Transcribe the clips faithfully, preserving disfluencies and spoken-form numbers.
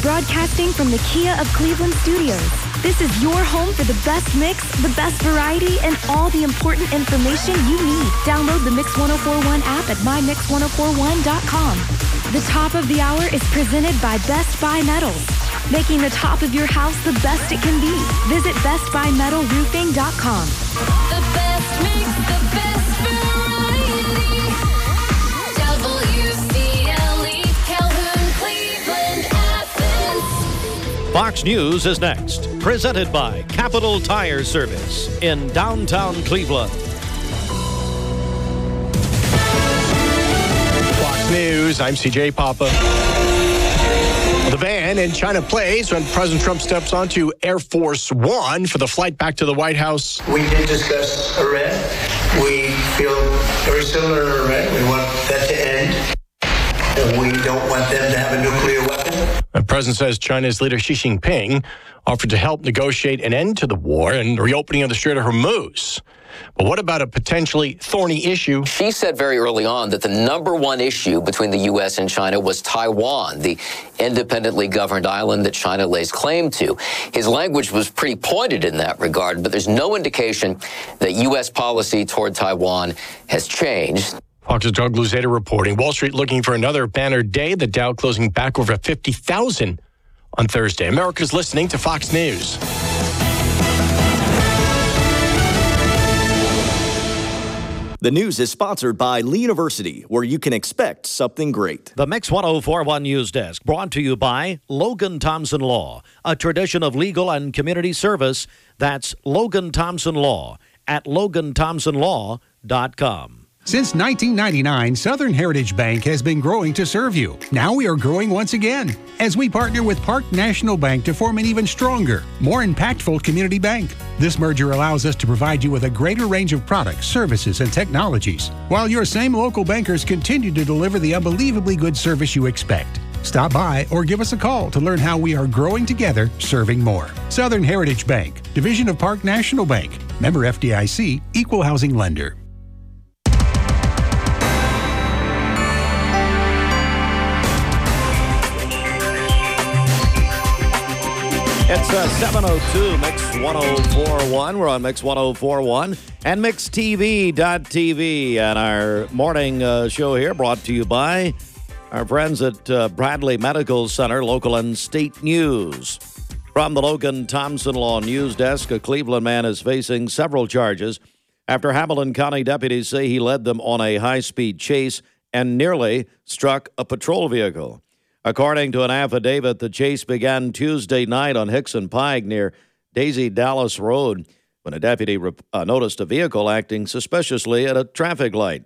Broadcasting from the Kia of Cleveland studios, this is your home for the best mix, the best variety, and all the important information you need. Download the Mix one oh four one app at my mix one oh four one dot com. The top of the hour is presented by Best Buy Metals, making the top of your house the best it can be. Visit best buy metal roofing dot com. The best mix, the best variety. W C L E, Calhoun, Cleveland, Athens. Fox News is next, presented by Capital Tire Service in downtown Cleveland. Fox News, I'm C J Papa. The ban in China plays when President Trump steps onto Air Force One for the flight back to the White House. We did discuss Iran. We feel very similar to Iran. We want that to end. And we don't want them to have a nuclear weapon. The president says China's leader Xi Jinping offered to help negotiate an end to the war and reopening of the Strait of Hormuz. But what about a potentially thorny issue? She said very early on that the number one issue between the U S and China was Taiwan, the independently governed island that China lays claim to. His language was pretty pointed in that regard, but there's no indication that U S policy toward Taiwan has changed. Fox's Doug Luzada reporting. Wall Street looking for another banner day. The Dow closing back over fifty thousand on Thursday. America's listening to Fox News. The news is sponsored by Lee University, where you can expect something great. The Mix one oh four one News Desk, brought to you by Logan Thompson Law, a tradition of legal and community service. That's Logan Thompson Law at logan thompson law dot com. Since nineteen ninety-nine, Southern Heritage Bank has been growing to serve you. Now we are growing once again as we partner with Park National Bank to form an even stronger, more impactful community bank. This merger allows us to provide you with a greater range of products, services, and technologies, while your same local bankers continue to deliver the unbelievably good service you expect. Stop by or give us a call to learn how we are growing together, serving more. Southern Heritage Bank, division of Park National Bank, member F D I C, equal housing lender. It's uh, seven oh two, Mix one oh four one. We're on Mix one oh four one and mix t v dot t v. And our morning uh, show here brought to you by our friends at uh, Bradley Medical Center, local and state news. From the Logan Thompson Law News Desk, a Cleveland man is facing several charges after Hamilton County deputies say he led them on a high-speed chase and nearly struck a patrol vehicle. According to an affidavit, the chase began Tuesday night on Hickson Pike near Daisy Dallas Road when a deputy rep- uh, noticed a vehicle acting suspiciously at a traffic light.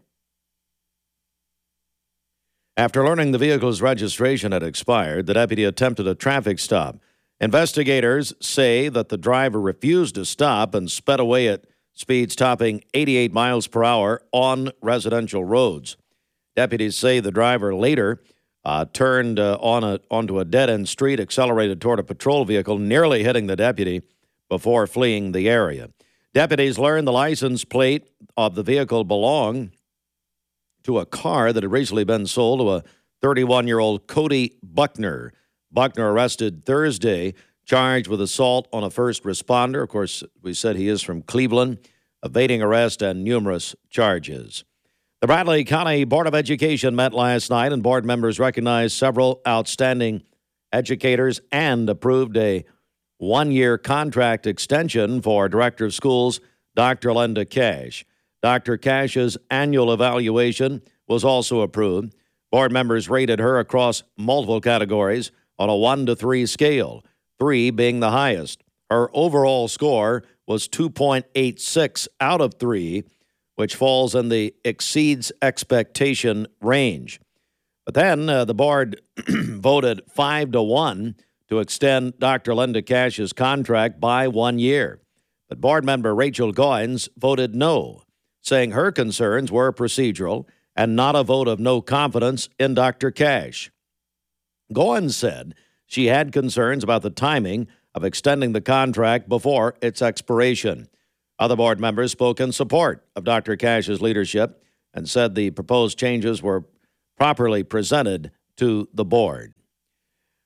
After learning the vehicle's registration had expired, the deputy attempted a traffic stop. Investigators say that the driver refused to stop and sped away at speeds topping eighty-eight miles per hour on residential roads. Deputies say the driver later Uh, turned uh, on a, onto a dead-end street, accelerated toward a patrol vehicle, nearly hitting the deputy before fleeing the area. Deputies learned the license plate of the vehicle belonged to a car that had recently been sold to a thirty-one-year-old Cody Buckner. Buckner arrested Thursday, charged with assault on a first responder. Of course, we said he is from Cleveland, evading arrest and numerous charges. The Bradley County Board of Education met last night, and board members recognized several outstanding educators and approved a one-year contract extension for Director of Schools Doctor Linda Cash. Doctor Cash's annual evaluation was also approved. Board members rated her across multiple categories on a one to three scale, three being the highest. Her overall score was two point eight six out of three, which falls in the exceeds expectation range. But then uh, the board voted five to one to extend Doctor Linda Cash's contract by one year. But board member Rachel Goins voted no, saying her concerns were procedural and not a vote of no confidence in Doctor Cash. Goins said she had concerns about the timing of extending the contract before its expiration. Other board members spoke in support of Doctor Cash's leadership and said the proposed changes were properly presented to the board.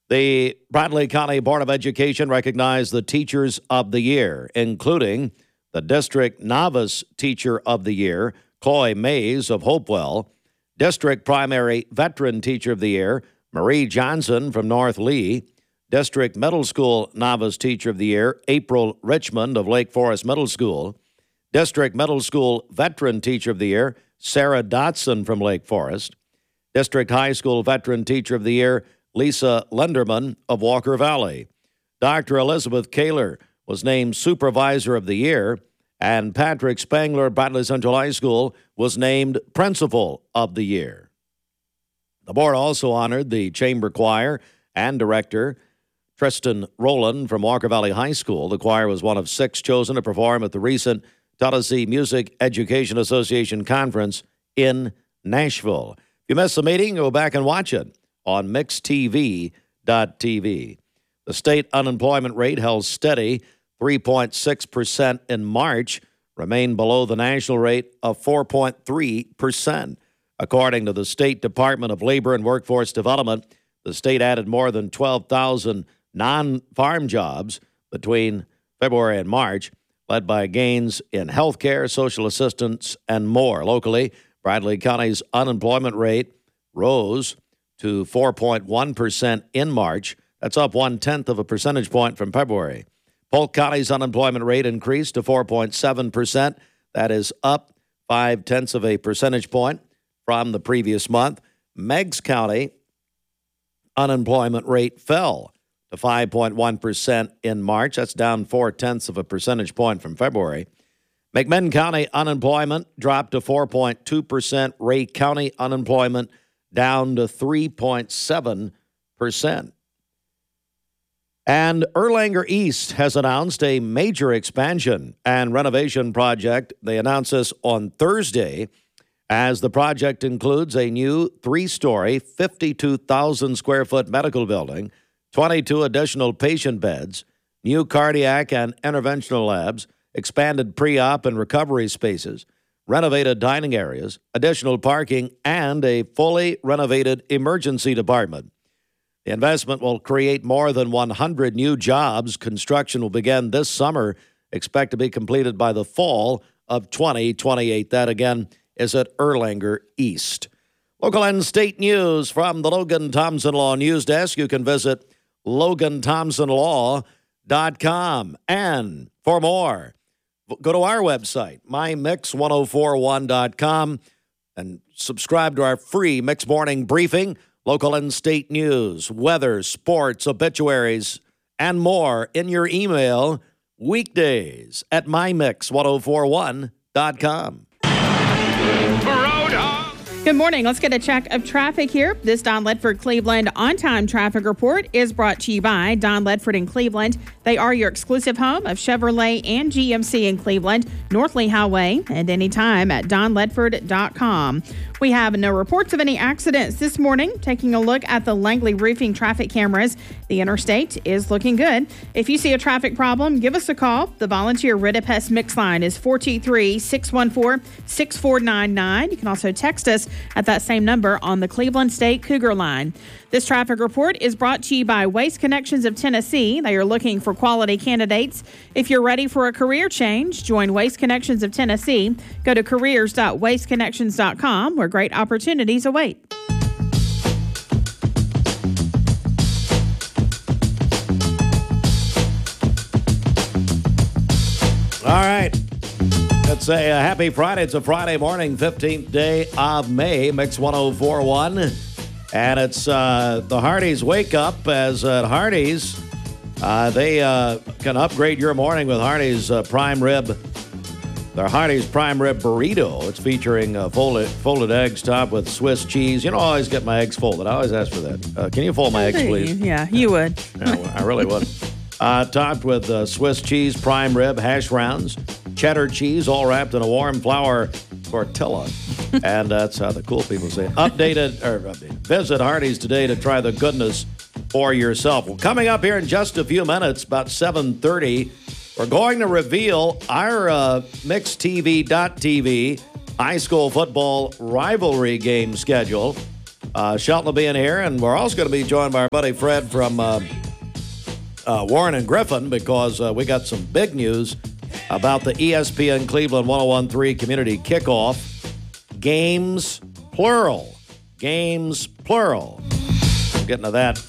The Bradley County Board of Education recognized the Teachers of the Year, including the District Novice Teacher of the Year, Chloe Mays of Hopewell, District Primary Veteran Teacher of the Year, Marie Johnson from North Lee, District Middle School Novice Teacher of the Year, April Richmond of Lake Forest Middle School, District Middle School Veteran Teacher of the Year, Sarah Dotson from Lake Forest, District High School Veteran Teacher of the Year, Lisa Lenderman of Walker Valley. Doctor Elizabeth Kaler was named Supervisor of the Year, and Patrick Spangler, Bradley Central High School, was named Principal of the Year. The board also honored the Chamber Choir and Director, Tristan Rowland from Walker Valley High School. The choir was one of six chosen to perform at the recent Tennessee Music Education Association Conference in Nashville. If you missed the meeting, go back and watch it on mix t v dot t v. The state unemployment rate held steady, three point six percent in March, remained below the national rate of four point three percent. According to the State Department of Labor and Workforce Development, the state added more than twelve thousand non-farm jobs between February and March, led by gains in healthcare, social assistance, and more. Locally, Bradley County's unemployment rate rose to four point one percent in March. That's up one-tenth of a percentage point from February. Polk County's unemployment rate increased to four point seven percent. That is up five-tenths of a percentage point from the previous month. Meigs County unemployment rate fell to five point one percent in March. That's down four-tenths of a percentage point from February. McMinn County unemployment dropped to four point two percent. Ray County unemployment down to three point seven percent. And Erlanger East has announced a major expansion and renovation project. They announced this on Thursday, as the project includes a new three-story, fifty-two thousand square foot medical building, twenty-two additional patient beds, new cardiac and interventional labs, expanded pre-op and recovery spaces, renovated dining areas, additional parking, and a fully renovated emergency department. The investment will create more than one hundred new jobs. Construction will begin this summer, expect to be completed by the fall of twenty twenty-eight. That, again, is at Erlanger East. Local and state news from the Logan Thompson Law News Desk. You can visit logan thompson law dot com. And for more, go to our website, my mix ten forty-one dot com, and subscribe to our free Mix Morning Briefing. Local and state news, weather, sports, obituaries, and more in your email weekdays at my mix ten forty-one dot com. Good morning. Let's get a check of traffic here. This Don Ledford Cleveland on-time traffic report is brought to you by Don Ledford in Cleveland. They are your exclusive home of Chevrolet and G M C in Cleveland, North Lee Highway, and anytime at don ledford dot com. We have no reports of any accidents this morning. Taking a look at the Langley Roofing traffic cameras, the interstate is looking good. If you see a traffic problem, give us a call. The volunteer Ridipest Mix line is four two three, six one four, six four nine nine. You can also text us at that same number on the Cleveland State Cougar line. This traffic report is brought to you by Waste Connections of Tennessee. They are looking for quality candidates. If you're ready for a career change, join Waste Connections of Tennessee. Go to careers dot waste connections dot com where great opportunities await. All right. It's a, a happy Friday. It's a Friday morning, fifteenth day of May, Mix ten forty-one. And it's uh, the Hardee's Wake Up, as at Hardee's, uh, they uh, can upgrade your morning with Hardee's uh, Prime Rib. Their Hardee's Prime Rib Burrito. It's featuring uh, folded, folded eggs topped with Swiss cheese. You know, I always get my eggs folded. I always ask for that. Uh, can you fold my eggs, please? Yeah, you would. Yeah, I really would. Uh, topped with uh, Swiss cheese, prime rib, hash browns, cheddar cheese, all wrapped in a warm flour tortilla. And that's how the cool people say it. Updated, or updated. Visit Hardee's today to try the goodness for yourself. Well, coming up here in just a few minutes, about seven thirty, we're going to reveal our uh, mix t v dot t v high school football rivalry game schedule. Uh, Shelton will be in here, and we're also going to be joined by our buddy Fred from uh, uh, Warren and Griffin because uh, we got some big news about the E S P N Cleveland one oh one point three community kickoff. Games, plural. Games, plural. We'll get into that.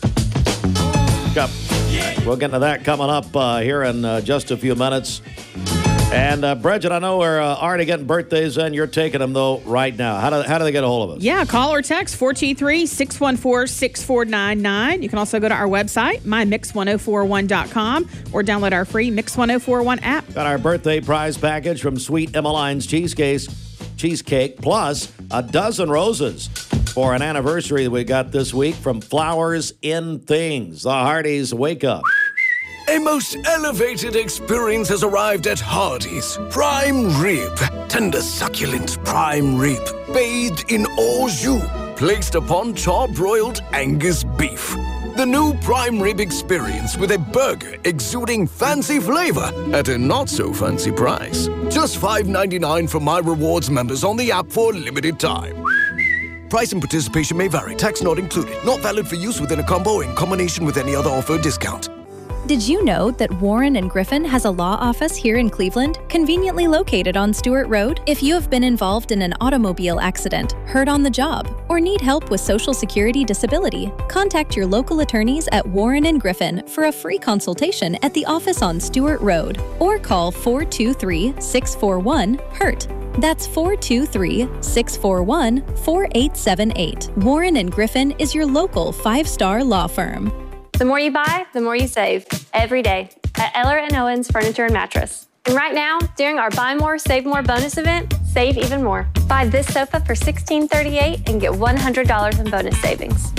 We'll get into that coming up uh, here in uh, just a few minutes. And, uh, Bridget, I know we're uh, already getting birthdays in. You're taking them, though, right now. How do, how do they get a hold of us? Yeah, call or text four two three, six one four, six four nine nine. You can also go to our website, my mix one oh four one dot com, or download our free Mix one oh four one app. Got our birthday prize package from Sweet Emmeline's Cheesecake, cheesecake plus a dozen roses for an anniversary that we got this week from Flowers in Things. The Hardee's Wake Up. A most elevated experience has arrived at Hardee's. Prime rib. Tender, succulent prime rib. Bathed in au jus. Placed upon char-broiled Angus beef. The new prime rib experience with a burger exuding fancy flavor at a not-so-fancy price. Just five ninety-nine for My Rewards members on the app for a limited time. Price and participation may vary. Tax not included. Not valid for use within a combo or in combination with any other offer or discount. Did you know that Warren and Griffin has a law office here in Cleveland, conveniently located on Stewart Road? If you have been involved in an automobile accident, hurt on the job, or need help with Social Security disability, contact your local attorneys at Warren and Griffin for a free consultation at the office on Stewart Road, or call four two three, six four one, hurt. That's four two three, six four one, four eight seven eight. Warren and Griffin is your local five-star law firm. The more you buy, the more you save. Every day at Eller and Owens Furniture and Mattress. And right now, during our Buy More, Save More bonus event, save even more. Buy this sofa for sixteen thirty-eight and get one hundred dollars in bonus savings.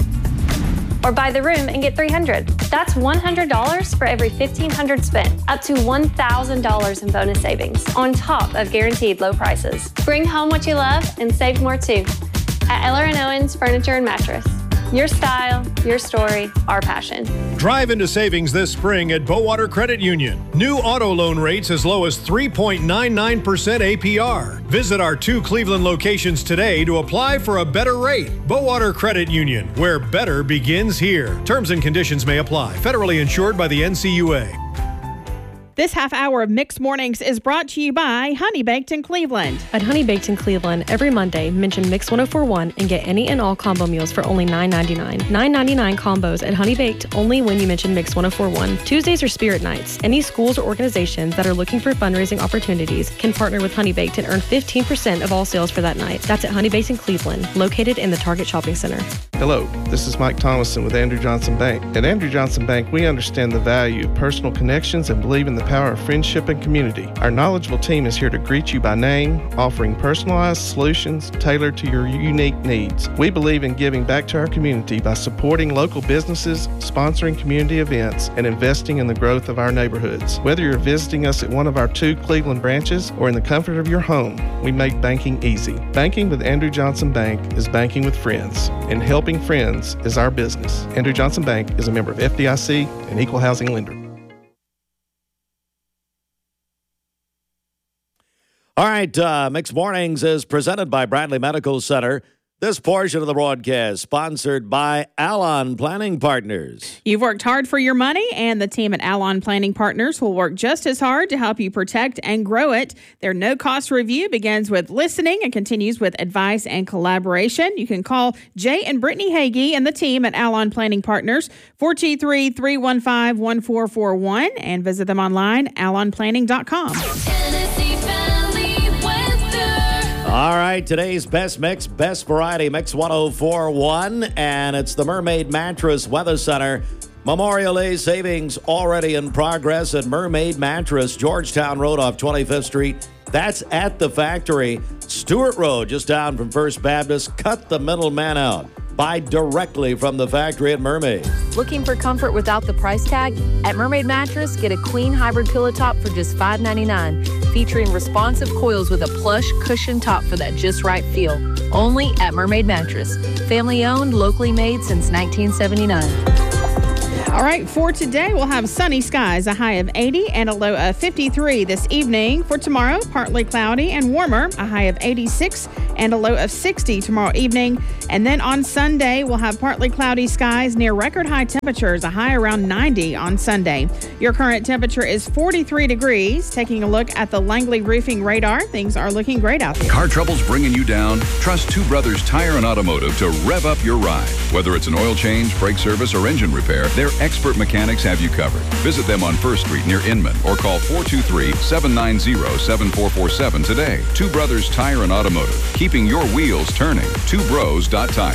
Or buy the room and get three hundred dollars. That's one hundred dollars for every fifteen hundred dollars spent. Up to one thousand dollars in bonus savings on top of guaranteed low prices. Bring home what you love and save more too. At Eller and Owens Furniture and Mattress. Your style, your story, our passion. Drive into savings this spring at Bowater Credit Union. New auto loan rates as low as three point nine nine percent A P R. Visit our two Cleveland locations today to apply for a better rate. Bowater Credit Union, where better begins here. Terms and conditions may apply. Federally insured by the N C U A. This half hour of Mixed Mornings is brought to you by Honey Baked in Cleveland. At Honey Baked in Cleveland, every Monday, mention Mix one oh four one and get any and all combo meals for only nine ninety-nine. nine ninety-nine combos at Honey Baked only when you mention Mix one oh four one. Tuesdays are Spirit Nights. Any schools or organizations that are looking for fundraising opportunities can partner with Honey Baked and earn fifteen percent of all sales for that night. That's at Honey Baked in Cleveland, located in the Target Shopping Center. Hello, this is Mike Thomason with Andrew Johnson Bank. At Andrew Johnson Bank, we understand the value of personal connections and believe in the power of friendship and community. Our knowledgeable team is here to greet you by name, offering personalized solutions tailored to your unique needs. We believe in giving back to our community by supporting local businesses, sponsoring community events, and investing in the growth of our neighborhoods. Whether you're visiting us at one of our two Cleveland branches or in the comfort of your home, we make banking easy. Banking with Andrew Johnson Bank is banking with friends, and helping friends is our business. Andrew Johnson Bank is a member of F D I C and Equal Housing Lender. All right, uh, Mixed Mornings is presented by Bradley Medical Center. This portion of the broadcast sponsored by Alon Planning Partners. You've worked hard for your money, and the team at Alon Planning Partners will work just as hard to help you protect and grow it. Their no-cost review begins with listening and continues with advice and collaboration. You can call Jay and Brittany Hagee and the team at Alon Planning Partners, four two three, three one five, one four four one, and visit them online, alon planning dot com. All right, today's best mix, best variety, Mix one oh four one, and it's the Mermaid Mattress Weather Center. Memorial Day savings already in progress at Mermaid Mattress, Georgetown Road off twenty-fifth Street. That's at the factory. Stewart Road, just down from First Baptist. Cut the middleman out. Buy directly from the factory at Mermaid. Looking for comfort without the price tag? At Mermaid Mattress, get a queen hybrid pillow top for just five ninety-nine, featuring responsive coils with a plush cushion top for that just right feel. Only at Mermaid Mattress. Family owned, locally made since nineteen seventy-nine. All right, for today, we'll have sunny skies, a high of eighty and a low of fifty-three this evening. For tomorrow, partly cloudy and warmer, a high of eighty-six and a low of sixty tomorrow evening. And then on Sunday, we'll have partly cloudy skies near record high temperatures, a high around ninety on Sunday. Your current temperature is forty-three degrees. Taking a look at the Langley Roofing radar, things are looking great out there. Car trouble's bringing you down? Trust Two Brothers Tire and Automotive to rev up your ride. Whether it's an oil change, brake service, or engine repair, their expert mechanics have you covered. Visit them on First Street near Inman or call four two three, seven nine zero, seven four four seven today. Two Brothers Tire and Automotive, keeping your wheels turning. two bros dot tire.